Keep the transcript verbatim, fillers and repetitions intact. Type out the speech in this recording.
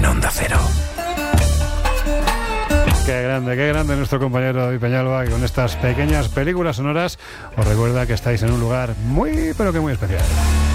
en Onda Cero. Qué grande, qué grande nuestro compañero David Peñalba, que con estas pequeñas películas sonoras os recuerda que estáis en un lugar muy, pero que muy especial.